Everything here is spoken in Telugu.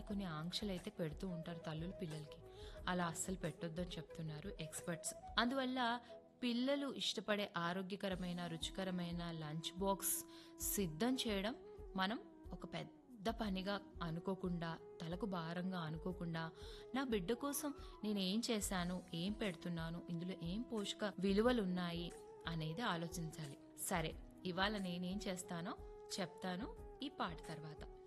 కొన్ని ఆంక్షలు అయితే పెడుతూ ఉంటారు తల్లులు పిల్లలకి. అలా అస్సలు పెట్టొద్దని చెప్తున్నారు ఎక్స్పర్ట్స్. అందువల్ల పిల్లలు ఇష్టపడే ఆరోగ్యకరమైన, రుచికరమైన లంచ్ బాక్స్ సిద్ధం చేయడం మనం ఒక పెద్ద పనిగా అనుకోకుండా, తలకు భారంగా అనుకోకుండా, నా బిడ్డ కోసం నేను ఏం చేశాను, ఏం పెడుతున్నాను, ఇందులో ఏం పోషక విలువలున్నాయి అనేది ఆలోచించాలి. సరే, ఇవాళ నేనేం చేస్తానో చెప్తాను ఈ పాట తర్వాత.